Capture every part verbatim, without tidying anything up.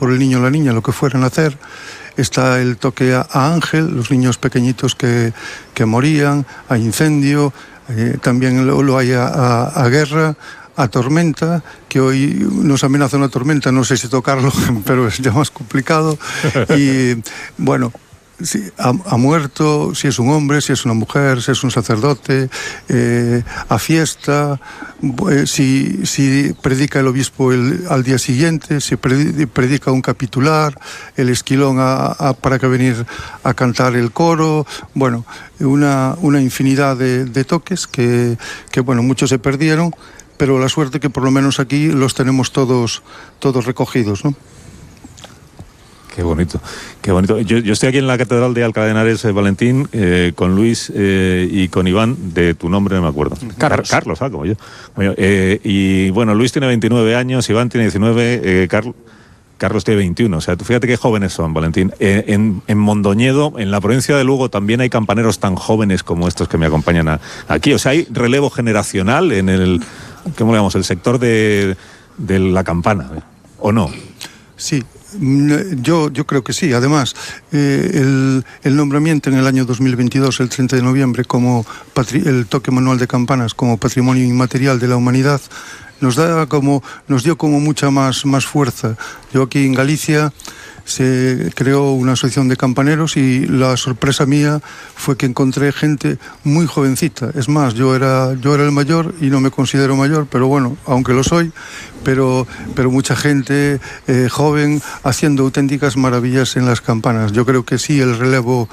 por el niño o la niña, lo que fueran a hacer. Está el toque a, a Ángel, los niños pequeñitos que, que morían, a incendio, eh, también lo, lo hay a, a, a guerra, a tormenta, que hoy nos amenaza una tormenta, no sé si tocarlo, pero es ya más complicado. Y bueno, si ha, ha muerto, si es un hombre, si es una mujer, si es un sacerdote, eh, a fiesta, eh, si, si predica el obispo el, al día siguiente, si predica un capitular, el esquilón a, a, para que venir a cantar el coro, bueno, una, una infinidad de, de toques que, que, bueno, muchos se perdieron, pero la suerte que por lo menos aquí los tenemos todos, todos recogidos, ¿no? Qué bonito, qué bonito. Yo, yo estoy aquí en la Catedral de Alcalá de Henares, eh, Valentín, eh, con Luis eh, y con Iván, de tu nombre no me acuerdo. Carlos. Car Carlos, ah, como yo. Como yo. Eh, y bueno, Luis tiene veintinueve años, Iván tiene diecinueve, eh, Car Carlos tiene veintiuno. O sea, tú fíjate qué jóvenes son, Valentín. Eh, en, en Mondoñedo, en la provincia de Lugo, también hay campaneros tan jóvenes como estos que me acompañan a, aquí. O sea, hay relevo generacional en el, ¿cómo le llamamos? El sector de, de la campana, ¿o no? Sí. Yo, yo creo que sí. Además, eh, el, el nombramiento en el año dos mil veintidós, el treinta de noviembre, como el toque manual de campanas como patrimonio inmaterial de la humanidad, nos da como, nos dio como mucha más, más fuerza. Yo aquí en Galicia se creó una asociación de campaneros y la sorpresa mía fue que encontré gente muy jovencita. Es más, yo era, yo era el mayor y no me considero mayor, pero bueno, aunque lo soy, pero, pero mucha gente eh, joven haciendo auténticas maravillas en las campanas. Yo creo que sí, el relevo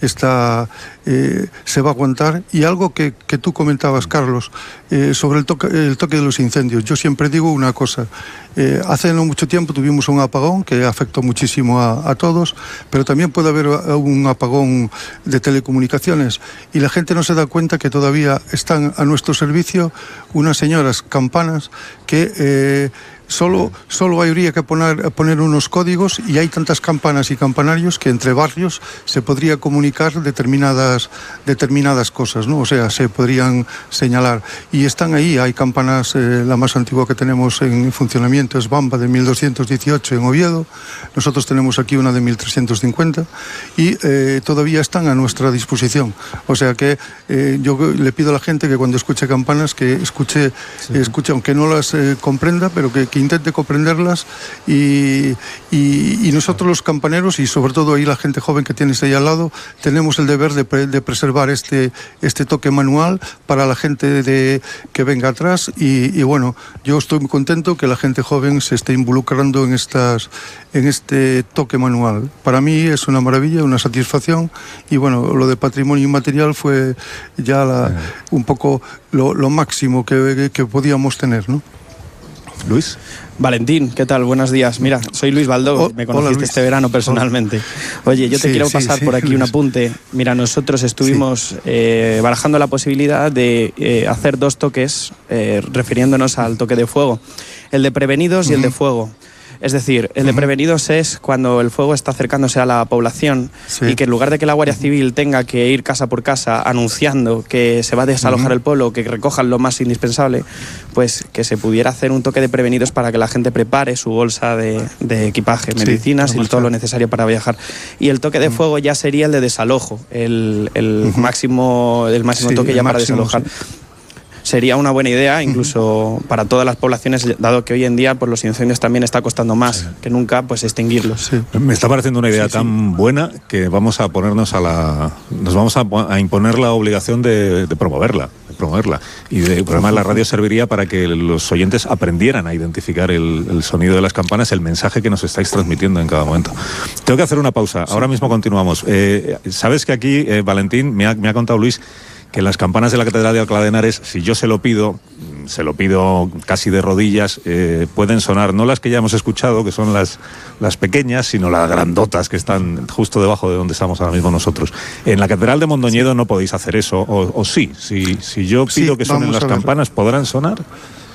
está, eh, se va a aguantar. Y algo que, que tú comentabas, Carlos, eh, sobre el toque, el toque de los incendios. Yo siempre digo una cosa. Eh, hace no mucho tiempo tuvimos un apagón que afectó muchísimo a, a todos, pero también puede haber un apagón de telecomunicaciones y la gente no se da cuenta que todavía están a nuestro servicio unas señoras campanas que eh, Solo, solo habría que poner, poner unos códigos y hay tantas campanas y campanarios que entre barrios se podría comunicar determinadas, determinadas cosas, ¿no? O sea, se podrían señalar. Y están ahí, hay campanas, eh, la más antigua que tenemos en funcionamiento es Bamba de mil doscientos dieciocho en Oviedo. Nosotros tenemos aquí una de mil trescientos cincuenta y eh, todavía están a nuestra disposición. O sea que eh, yo le pido a la gente que cuando escuche campanas que escuche, sí. escuche aunque no las eh, comprenda, pero que, que intente comprenderlas y, y, y nosotros los campaneros y sobre todo ahí la gente joven que tienes ahí al lado tenemos el deber de, pre, de preservar este, este toque manual para la gente de, que venga atrás y, y bueno, yo estoy muy contento que la gente joven se esté involucrando en, estas, en este toque manual. Para mí es una maravilla, una satisfacción y bueno, lo de patrimonio inmaterial fue ya la, un poco lo, lo máximo que, que podíamos tener, ¿no? Luis. Valentín, ¿qué tal? Buenos días. Mira, soy Luis Baldó, oh, me conociste hola, este verano personalmente. Oye, yo te sí, quiero sí, pasar sí, por aquí Luis. Un apunte. Mira, nosotros estuvimos sí. eh, barajando la posibilidad de eh, hacer dos toques eh, refiriéndonos al toque de fuego. El de prevenidos uh-huh. y el de fuego. Es decir, el de prevenidos es cuando el fuego está acercándose a la población sí. y que en lugar de que la Guardia Civil tenga que ir casa por casa anunciando que se va a desalojar uh-huh. el pueblo, que recojan lo más indispensable, pues que se pudiera hacer un toque de prevenidos para que la gente prepare su bolsa de, de equipaje, sí, medicinas y todo lo necesario para viajar. Y el toque de uh-huh. fuego ya sería el de desalojo, el, el uh-huh. máximo, el máximo sí, toque ya para máximo, desalojar. Sí. Sería una buena idea, incluso uh-huh. para todas las poblaciones, dado que hoy en día pues, los incendios también está costando más sí. que nunca pues extinguirlos. Sí. Me está pareciendo una idea sí, tan sí. buena que vamos a ponernos a la, nos vamos a, a imponer la obligación de, de promoverla, de promoverla. Y de, el programa de la radio serviría para que los oyentes aprendieran a identificar el, el sonido de las campanas, el mensaje que nos estáis transmitiendo en cada momento. Tengo que hacer una pausa. Ahora sí. mismo continuamos. Eh, Sabes que aquí eh, Valentín me ha, me ha contado Luis que las campanas de la Catedral de Alcalá de Henares, si yo se lo pido, se lo pido casi de rodillas, eh, pueden sonar, no las que ya hemos escuchado, que son las, las pequeñas, sino las grandotas que están justo debajo de donde estamos ahora mismo nosotros. En la Catedral de Mondoñedo sí. no podéis hacer eso, o, o sí, si, si yo pido sí, que suenen las campanas, ¿podrán sonar?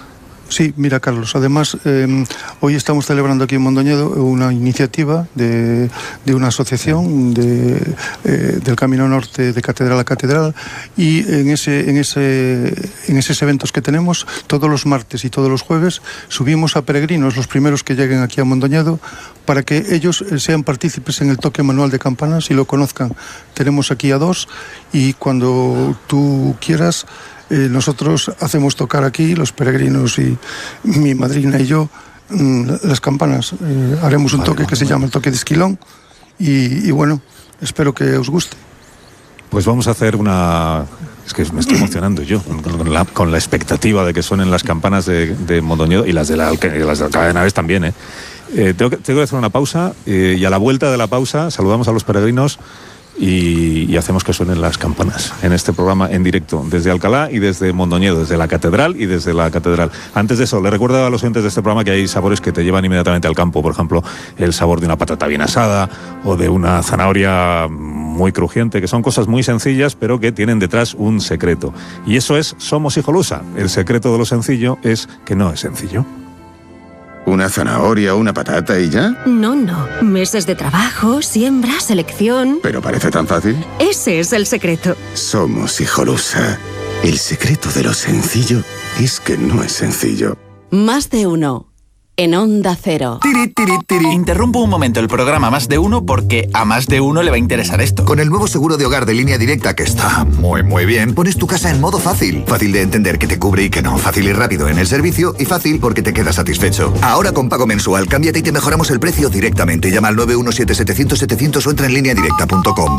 Sí, mira, Carlos, además eh, hoy estamos celebrando aquí en Mondoñedo una iniciativa de, de una asociación de, eh, del Camino Norte de Catedral a Catedral, y en ese, en ese en esos eventos que tenemos todos los martes y todos los jueves subimos a peregrinos, los primeros que lleguen aquí a Mondoñedo, para que ellos sean partícipes en el toque manual de campanas y lo conozcan. Tenemos aquí a dos, y cuando tú quieras, Eh, nosotros hacemos tocar aquí, los peregrinos y mi madrina y yo, mmm, las campanas. Eh, haremos un vale, toque vale, que vale. se llama el toque de Esquilón, y, y bueno, espero que os guste. Pues vamos a hacer una... Es que me estoy emocionando yo, con la, con la expectativa de que suenen las campanas de, de Mondoñedo, y las de la las de Alcalá de Henares también, ¿eh? Eh, tengo, que, tengo que hacer una pausa, eh, y a la vuelta de la pausa saludamos a los peregrinos Y, y hacemos que suenen las campanas en este programa en directo desde Alcalá y desde Mondoñedo, desde la catedral y desde la catedral. Antes de eso, le recuerdo a los oyentes de este programa que hay sabores que te llevan inmediatamente al campo. Por ejemplo, el sabor de una patata bien asada o de una zanahoria muy crujiente, que son cosas muy sencillas pero que tienen detrás un secreto. Y eso es Somos Hijolusa. El secreto de lo sencillo es que no es sencillo. ¿Una zanahoria o una patata y ya? No, no. Meses de trabajo, siembra, selección... ¿Pero parece tan fácil? Ese es el secreto. Somos Hijolusa. El secreto de lo sencillo es que no es sencillo. Más de uno. En Onda Cero. Tiri, tiri, tiri. Interrumpo un momento el programa Más de Uno porque a más de uno le va a interesar esto. Con el nuevo seguro de hogar de Línea Directa, que está muy muy bien, pones tu casa en modo fácil. Fácil de entender que te cubre y que no. Fácil y rápido en el servicio, y fácil porque te quedas satisfecho. Ahora con pago mensual, cámbiate y te mejoramos el precio directamente. Llama al nueve uno siete siete cero cero siete cero cero o entra en línea directa punto com.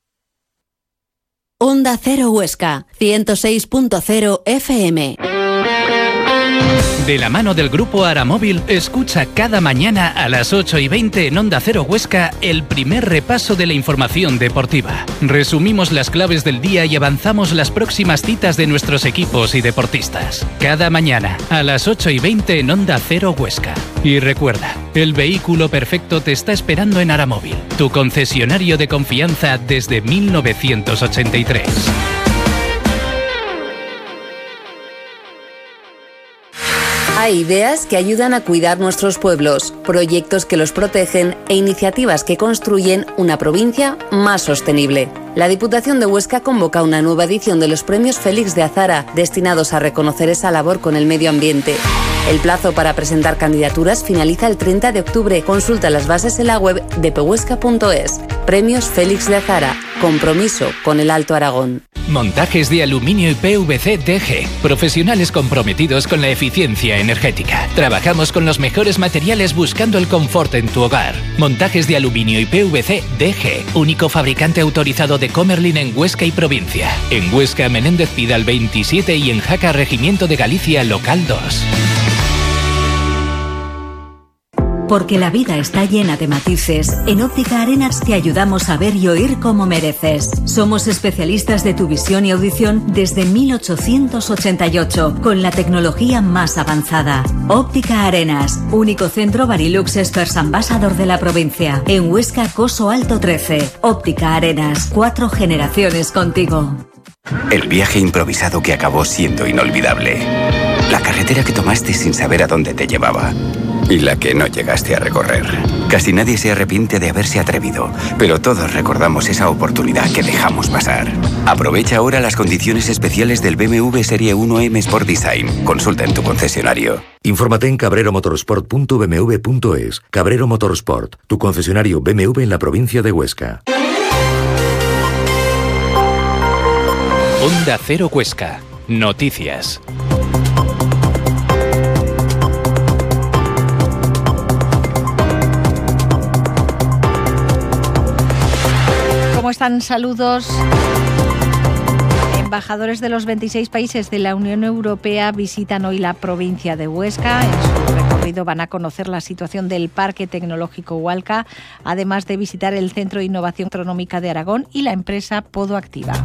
Onda Cero Huesca, ciento seis punto cero F M. De la mano del Grupo Aramóvil, escucha cada mañana a las ocho y veinte en Onda Cero Huesca el primer repaso de la información deportiva. Resumimos las claves del día y avanzamos las próximas citas de nuestros equipos y deportistas. Cada mañana a las ocho y veinte en Onda Cero Huesca. Y recuerda, el vehículo perfecto te está esperando en Aramóvil, tu concesionario de confianza desde mil novecientos ochenta y tres. Hay ideas que ayudan a cuidar nuestros pueblos, proyectos que los protegen e iniciativas que construyen una provincia más sostenible. La Diputación de Huesca convoca una nueva edición de los premios Félix de Azara, destinados a reconocer esa labor con el medio ambiente. El plazo para presentar candidaturas finaliza el treinta de octubre. Consulta las bases en la web de pehuesca punto es. Premios Félix de Azara. Compromiso con el Alto Aragón. Montajes de aluminio y P V C D G. Profesionales comprometidos con la eficiencia energética. Trabajamos con los mejores materiales buscando el confort en tu hogar. Montajes de aluminio y P V C D G. Único fabricante autorizado de Comerlin en Huesca y provincia. En Huesca, Menéndez Pidal veintisiete y en Jaca, Regimiento de Galicia, local dos. Porque la vida está llena de matices, en Óptica Arenas te ayudamos a ver y oír como mereces. Somos especialistas de tu visión y audición desde mil ochocientos ochenta y ocho, con la tecnología más avanzada. Óptica Arenas, único centro Barilux Experts Ambassador de la provincia. En Huesca, Coso Alto trece. Óptica Arenas, cuatro generaciones contigo. El viaje improvisado que acabó siendo inolvidable. La carretera que tomaste sin saber a dónde te llevaba. Y la que no llegaste a recorrer. Casi nadie se arrepiente de haberse atrevido, pero todos recordamos esa oportunidad que dejamos pasar. Aprovecha ahora las condiciones especiales del B M W Serie uno M Sport Design. Consulta en tu concesionario. Infórmate en cabrero motorsport punto b m w punto es. Cabrero Motorsport, tu concesionario B M W en la provincia de Huesca. Onda Cero Huesca. Noticias. ¿Cómo están? Saludos. Embajadores de los veintiséis países de la Unión Europea visitan hoy la provincia de Huesca. En su recorrido van a conocer la situación del Parque Tecnológico Hualca, además de visitar el Centro de Innovación Astronómica de Aragón y la empresa Podo Activa.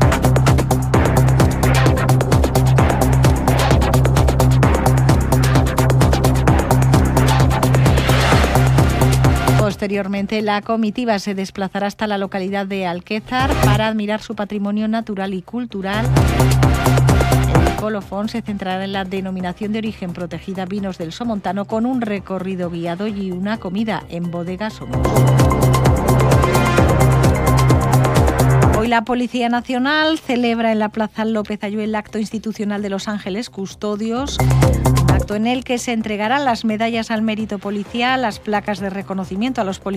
Posteriormente, la comitiva se desplazará hasta la localidad de Alquézar para admirar su patrimonio natural y cultural. colofón se centrará en la denominación de origen protegida Vinos del Somontano, con un recorrido guiado y una comida en Bodega Somos. Hoy la Policía Nacional celebra en la Plaza López Ayuela el acto institucional de Los Ángeles Custodios, un acto en el que se entregarán las medallas al mérito policial, las placas de reconocimiento a los policías